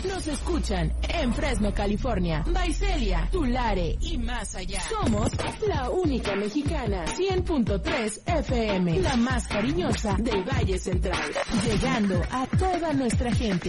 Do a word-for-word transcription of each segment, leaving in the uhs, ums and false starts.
Nos escuchan en Fresno, California, Visalia, Tulare y más allá. Somos la única mexicana, cien punto tres F M, la más cariñosa del Valle Central, llegando a toda nuestra gente.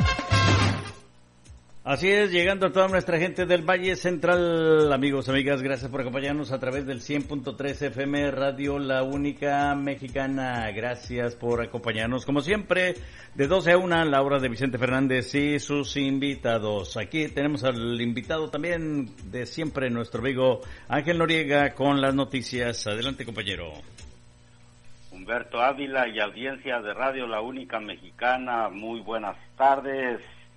Así es, llegando a toda nuestra gente del Valle Central. Amigos, amigas, gracias por acompañarnos a través del cien punto tres F M Radio, la única mexicana. Gracias por acompañarnos, como siempre, de doce a una, la hora de Vicente Fernández y sus invitados. Aquí tenemos al invitado también de siempre, nuestro amigo Ángel Noriega, con las noticias. Adelante, compañero. Humberto Ávila y audiencia de Radio La Única Mexicana, muy buenas tardes.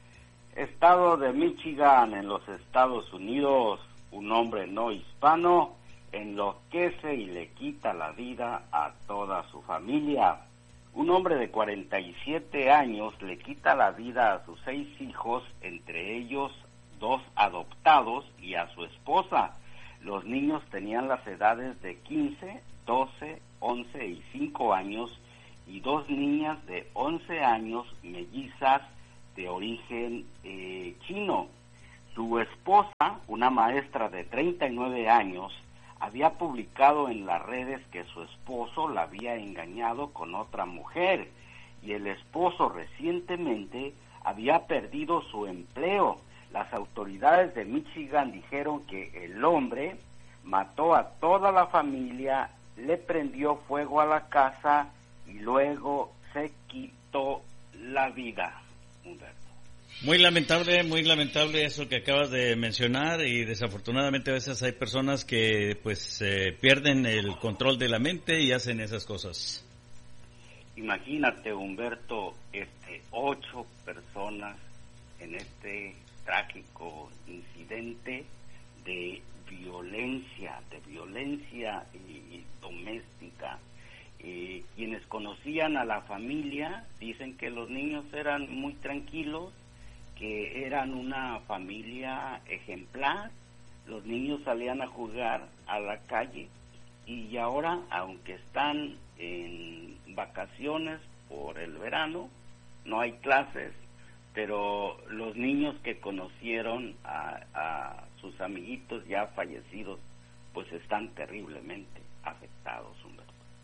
Estado de Michigan, en los Estados Unidos, un hombre no hispano enloquece y le quita la vida a toda su familia. Un hombre de cuarenta y siete años le quita la vida a sus seis hijos, entre ellos dos adoptados, y a su esposa. Los niños tenían las edades de quince, doce, once y cinco años, y dos niñas de once años, mellizas, de origen eh, chino. Su esposa, una maestra de treinta y nueve años, había publicado en las redes que su esposo la había engañado con otra mujer, y el esposo recientemente había perdido su empleo. Las autoridades de Michigan dijeron que el hombre mató a toda la familia, le prendió fuego a la casa y luego se quitó la vida. Humberto. Muy lamentable, muy lamentable eso que acabas de mencionar, y desafortunadamente a veces hay personas que pues eh, pierden el control de la mente y hacen esas cosas. Imagínate, Humberto, este ocho personas en este trágico incidente de violencia, de violencia y, y doméstica. Eh, quienes conocían a la familia dicen que los niños eran muy tranquilos, que eran una familia ejemplar. Los niños salían a jugar a la calle, y ahora, aunque están en vacaciones por el verano, no hay clases, pero los niños que conocieron a, a sus amiguitos ya fallecidos, pues están terriblemente afectados, Humberto.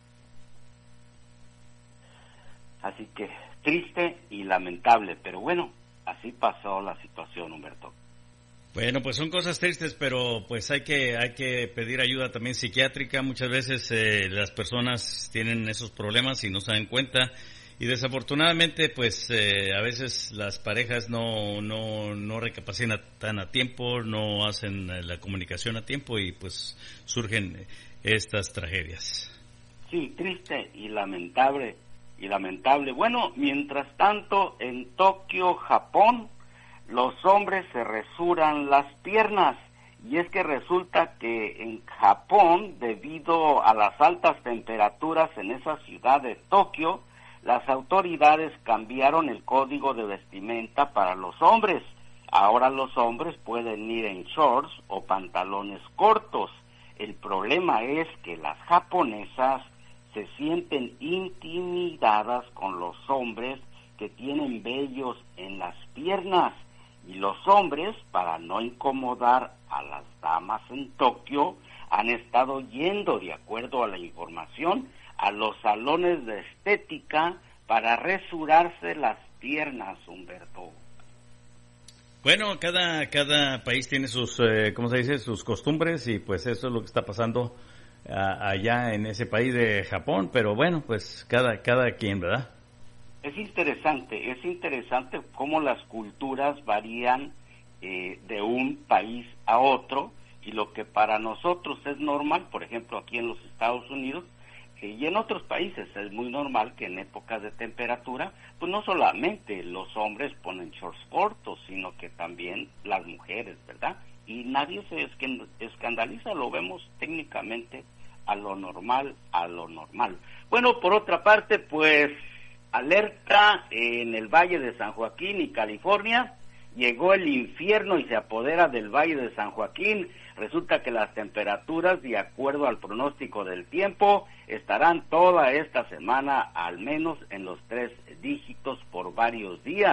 Así que triste y lamentable, pero bueno, así pasó la situación, Humberto. Bueno, pues son cosas tristes, pero pues hay que hay que pedir ayuda también psiquiátrica. Muchas veces eh, las personas tienen esos problemas y no se dan cuenta, y desafortunadamente pues eh, a veces las parejas no no no recapacitan a tiempo, no hacen la comunicación a tiempo, y pues surgen estas tragedias. Sí, triste y lamentable. Y lamentable. Bueno, mientras tanto, en Tokio, Japón, los hombres se resuran las piernas, y es que resulta que en Japón, debido a las altas temperaturas en esa ciudad de Tokio, las autoridades cambiaron el código de vestimenta para los hombres. Ahora los hombres pueden ir en shorts o pantalones cortos. El problema es que las japonesas se sienten intimidadas con los hombres que tienen vellos en las piernas, y los hombres, para no incomodar a las damas en Tokio, han estado yendo, de acuerdo a la información, a los salones de estética para resurarse las piernas, Humberto. Bueno, cada cada país tiene sus, eh, ¿cómo se dice?, sus costumbres, y pues eso es lo que está pasando allá en ese país de Japón, pero bueno, pues cada cada quien, ¿verdad? Es interesante, es interesante cómo las culturas varían eh, de un país a otro, y lo que para nosotros es normal, por ejemplo aquí en los Estados Unidos, eh, y en otros países es muy normal que en épocas de temperatura, pues no solamente los hombres ponen shorts cortos, sino que también las mujeres, ¿verdad? Y nadie se escandaliza, lo vemos técnicamente a lo normal, a lo normal. Bueno, por otra parte, pues, alerta en el Valle de San Joaquín y California, llegó el infierno y se apodera del Valle de San Joaquín. Resulta que las temperaturas, de acuerdo al pronóstico del tiempo, estarán toda esta semana al menos en los tres dígitos por varios días.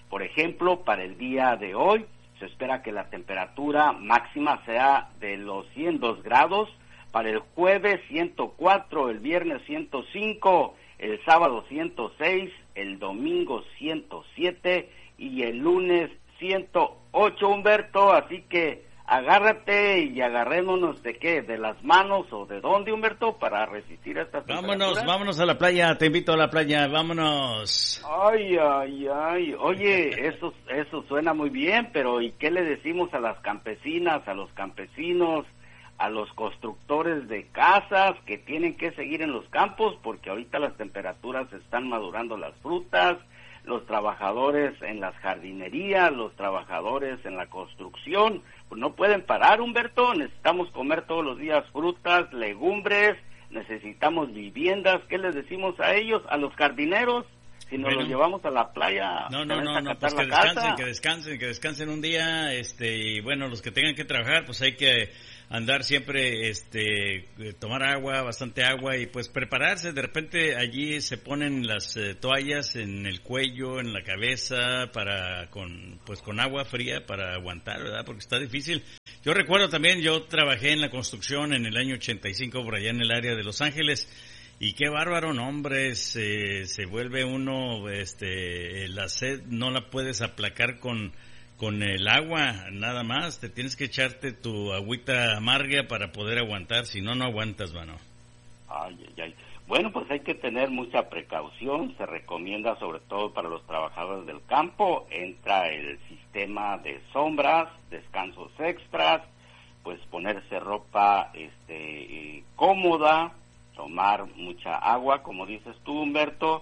Por ejemplo, para el día de hoy se espera que la temperatura máxima sea de los ciento dos grados, para el jueves ciento cuatro, el viernes ciento cinco, el sábado ciento seis, el domingo ciento siete y el lunes ciento ocho, Humberto, así que agárrate y agarrémonos de qué, de las manos o de dónde, Humberto, para resistir a estas temperaturas. Vámonos, vámonos a la playa, te invito a la playa, vámonos. Ay, ay, ay, oye, eso, eso suena muy bien, pero ¿y qué le decimos a las campesinas, a los campesinos, a los constructores de casas que tienen que seguir en los campos? Porque ahorita las temperaturas están madurando las frutas, los trabajadores en las jardinerías, los trabajadores en la construcción, pues no pueden parar, Humberto. Necesitamos comer todos los días frutas, legumbres, necesitamos viviendas. ¿Qué les decimos a ellos, a los jardineros? Si nos bueno, los llevamos a la playa, no, no, no, no, pues que descansen, casa. que descansen, que descansen un día, este, y bueno, los que tengan que trabajar, pues hay que andar siempre, este, tomar agua, bastante agua, y pues prepararse. De repente allí se ponen las eh, toallas en el cuello, en la cabeza, para, con, pues con agua fría para aguantar, ¿verdad? Porque está difícil. Yo recuerdo también, yo trabajé en la construcción en el año ochenta y cinco, por allá en el área de Los Ángeles. Y qué bárbaro, no, hombre, se, se vuelve uno, este, la sed no la puedes aplacar con, con el agua, nada más, te tienes que echarte tu agüita amarga para poder aguantar, si no, no aguantas, mano. Ay, ay, ay. Bueno, pues hay que tener mucha precaución, se recomienda sobre todo para los trabajadores del campo, entra el sistema de sombras, descansos extras, pues ponerse ropa, este, cómoda, tomar mucha agua, como dices tú, Humberto,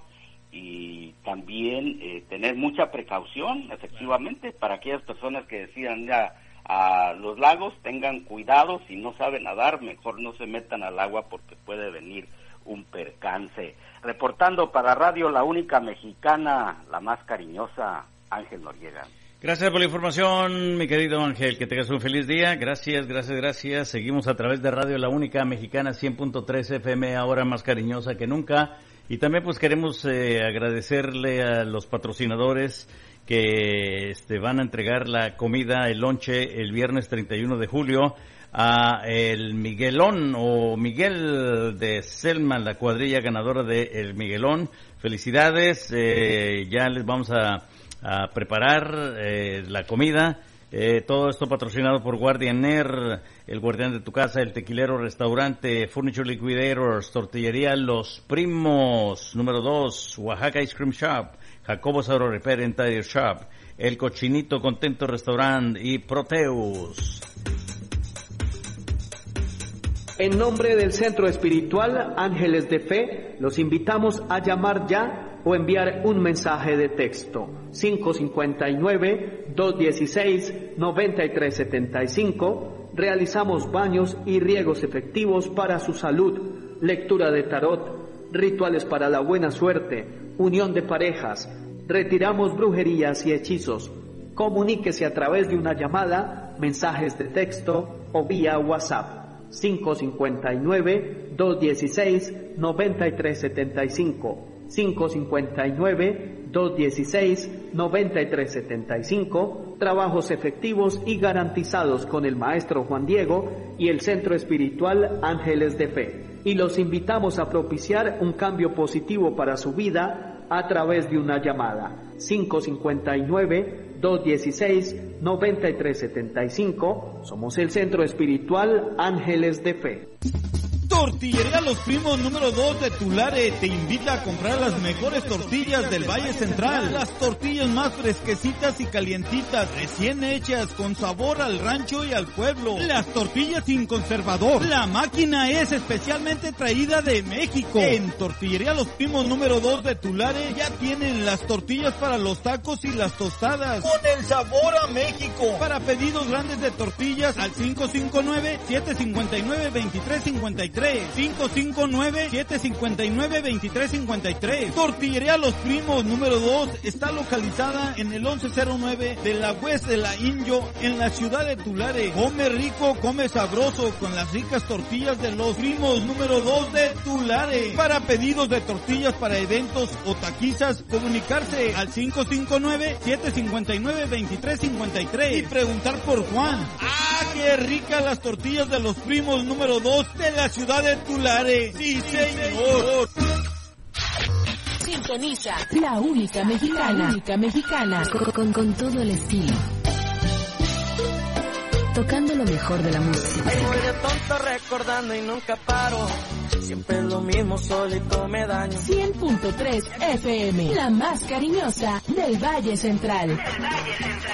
y también eh, tener mucha precaución, efectivamente, para aquellas personas que decidan ir a, a los lagos, tengan cuidado, si no saben nadar, mejor no se metan al agua porque puede venir un percance. Reportando para Radio La Única Mexicana, la más cariñosa, Ángel Noriega. Gracias por la información, mi querido Ángel, que tengas un feliz día. Gracias, gracias, gracias. Seguimos a través de Radio La Única Mexicana cien punto tres F M, ahora más cariñosa que nunca. Y también pues queremos eh, agradecerle a los patrocinadores que este, van a entregar la comida, el lonche, el viernes treinta y uno de julio, a el Miguelón o Miguel de Selma, la cuadrilla ganadora de El Miguelón. Felicidades, eh, ya les vamos a... a preparar eh, la comida, eh, todo esto patrocinado por Guardian Air, el guardián de tu casa, el tequilero restaurante, Furniture Liquidators, tortillería Los Primos, número dos, Oaxaca Ice Cream Shop, Jacobos Auto Repair and Tire Shop, el Cochinito Contento Restaurant y Proteus. En nombre del Centro Espiritual Ángeles de Fe, los invitamos a llamar ya o enviar un mensaje de texto cinco cinco nueve, dos uno seis, nueve tres siete cinco. Realizamos baños y riegos efectivos para su salud, lectura de tarot, rituales para la buena suerte, unión de parejas. Retiramos brujerías y hechizos. Comuníquese a través de una llamada, mensajes de texto o vía WhatsApp cinco cinco nueve, dos uno seis, nueve tres siete cinco. cinco cinco nueve, dos uno seis, nueve tres siete cinco, trabajos efectivos y garantizados con el maestro Juan Diego y el Centro Espiritual Ángeles de Fe. Y los invitamos a propiciar un cambio positivo para su vida a través de una llamada cinco cinco nueve, dos uno seis, nueve tres siete cinco. Somos el Centro Espiritual Ángeles de Fe. Tortillería Los Primos número dos de Tulare te invita a comprar las mejores tortillas del Valle Central. Las tortillas más fresquecitas y calientitas, recién hechas, con sabor al rancho y al pueblo. Las tortillas sin conservador. La máquina es especialmente traída de México. En Tortillería Los Primos número dos de Tulare ya tienen las tortillas para los tacos y las tostadas, con el sabor a México. Para pedidos grandes de tortillas al cinco cinco nueve, siete cinco nueve, dos tres cinco tres. tres, cinco cinco nueve, siete cinco nueve, dos tres cinco tres. Tortillería Los Primos número dos está localizada en el once cero nueve de la West de la Inyo en la ciudad de Tulare. Come rico, come sabroso con las ricas tortillas de Los Primos número dos de Tulare. Para pedidos de tortillas para eventos o taquizas, comunicarse al cinco cinco nueve, siete cinco nueve, dos tres cinco tres y preguntar por Juan. ¡Ah, qué ricas las tortillas de Los Primos número dos de la ciudad de Tulare! ¡Sí, señor! Sintoniza la única mexicana, la única mexicana, con, con, con todo el estilo, tocando lo mejor de la música. Voy de tonto recordando y nunca paro, siempre es lo mismo, solito me daño. cien punto tres F M, la más cariñosa del Valle Central. El Valle Central.